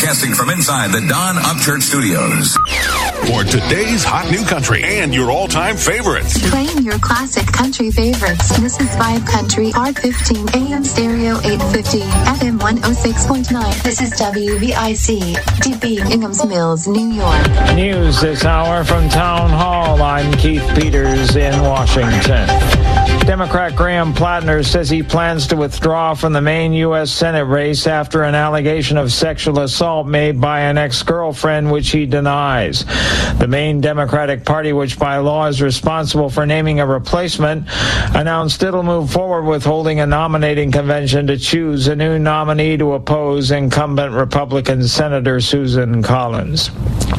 Broadcasting from inside the Don Upchurch Studios. For today's hot new country and your all-time favorites. Playing your classic country favorites. This is Vibe Country, Part 15, AM Stereo 850, FM 106.9. This is WVIC, DB, Inghams Mills, New York. News this hour from Town Hall. I'm Keith Peters in Washington. Democrat Graham Plattner says he plans to withdraw from the Maine U.S. Senate race after an allegation of sexual assault made by an ex-girlfriend, which he denies. The Maine Democratic Party, which by law is responsible for naming a replacement, announced it'll move forward with holding a nominating convention to choose a new nominee to oppose incumbent Republican Senator Susan Collins.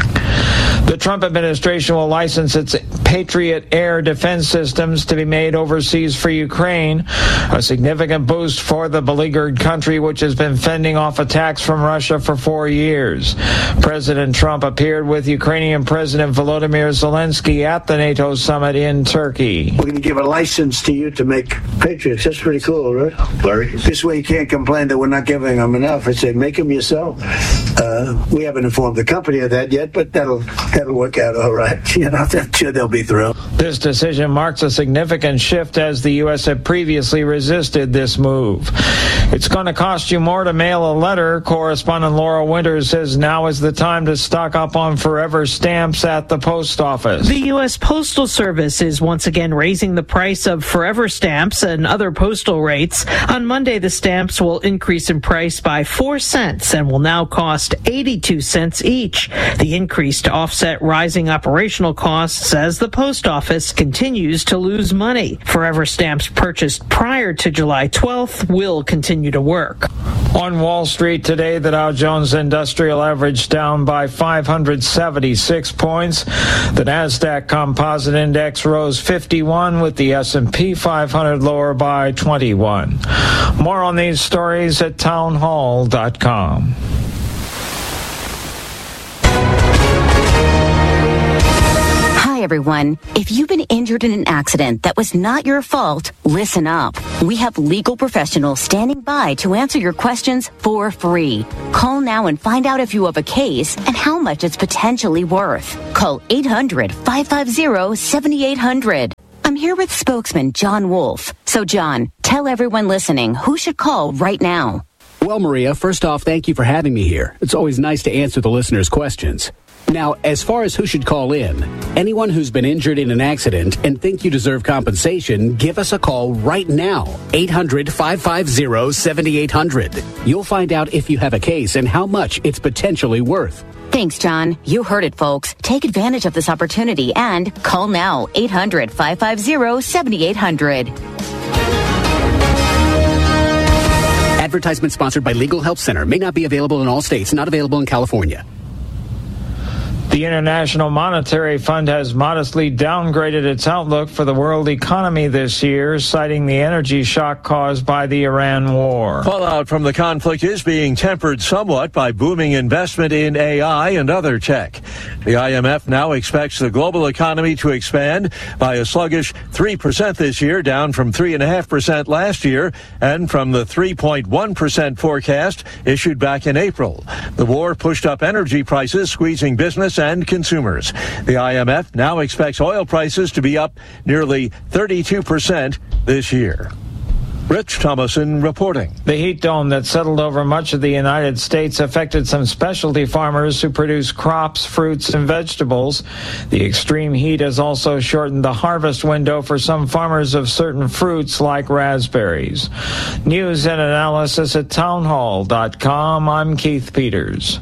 The Trump administration will license its Patriot air defense systems to be made overseas for Ukraine, a significant boost for the beleaguered country, which has been fending off attacks from Russia for 4 years. President Trump appeared with Ukrainian President Volodymyr Zelensky at the NATO summit in Turkey. We're going to give a license to you to make Patriots. That's pretty cool, right? Larry? This way you can't complain that we're not giving them enough. I say, make them yourself. We haven't informed the company of that yet, but that'll work out all right. I'm sure they'll be thrilled. This decision marks a significant shift as the U.S. had previously resisted this move. It's going to cost you more to mail a letter. Correspondent Laura Winters says now is the time to stock up on forever stamps at the post office. The U.S. Postal Service is once again raising the price of forever stamps and other postal rates. On Monday, the stamps will increase in price by 4 cents and will now cost 82 cents each. The increase to offset rising operational costs as the post office continues to lose money. Forever stamps purchased prior to July 12th will continue to work. On Wall Street today, the Dow Jones Industrial Average down by 576 points. The Nasdaq Composite Index rose 51, with the S&P 500 lower by 21. More on these stories at townhall.com. Hi, everyone. If you've been injured in an accident that was not your fault, listen up. We have legal professionals standing by to answer your questions for free. Call now and find out if you have a case and how much it's potentially worth. Call 800-550-7800. I'm here with spokesman John Wolf. So, John, tell everyone listening who should call right now. Well, Maria, first off, thank you for having me here. It's always nice to answer the listeners' questions. Now, as far as who should call in, anyone who's been injured in an accident and think you deserve compensation, give us a call right now. 800-550-7800. You'll find out if you have a case and how much it's potentially worth. Thanks, John. You heard it, folks. Take advantage of this opportunity and call now. 800-550-7800. Advertisement sponsored by Legal Help Center. May not be available in all states. Not available in California. The International Monetary Fund has modestly downgraded its outlook for the world economy this year, citing the energy shock caused by the Iran war. Fallout from the conflict is being tempered somewhat by booming investment in AI and other tech. The IMF now expects the global economy to expand by a sluggish 3% this year, down from 3.5% last year and from the 3.1% forecast issued back in April. The war pushed up energy prices, squeezing business and consumers. The IMF now expects oil prices to be up nearly 32% this year. Rich Thomason reporting. The heat dome that settled over much of the United States affected some specialty farmers who produce crops, fruits, and vegetables. The extreme heat has also shortened the harvest window for some farmers of certain fruits like raspberries. News and analysis at townhall.com. I'm Keith Peters.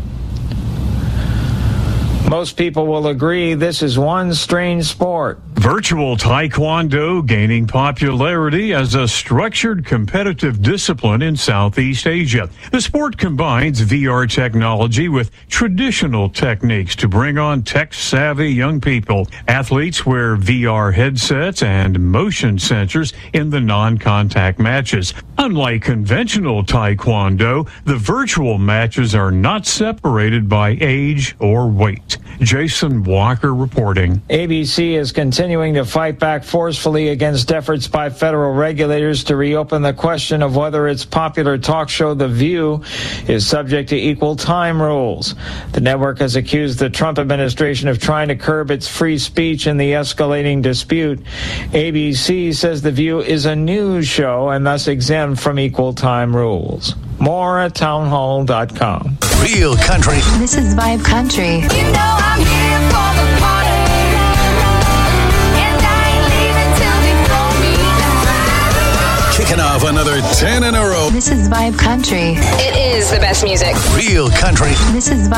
Most people will agree this is one strange sport. Virtual Taekwondo gaining popularity as a structured competitive discipline in Southeast Asia. The sport combines VR technology with traditional techniques to bring on tech-savvy young people. Athletes wear VR headsets and motion sensors in the non-contact matches. Unlike conventional Taekwondo, the virtual matches are not separated by age or weight. Jason Walker reporting. ABC is continuing continuing to fight back forcefully against efforts by federal regulators to reopen the question of whether its popular talk show, The View, is subject to equal time rules. The network has accused the Trump administration of trying to curb its free speech in the escalating dispute. ABC says The View is a news show and thus exempt from equal time rules. More at townhall.com. Real country. This is Vibe Country. You know I'm here for the party, and I ain't leaving till they throw me down. Kicking off another 10 in a row. This is Vibe Country. It is the best music. Real country. This is Vibe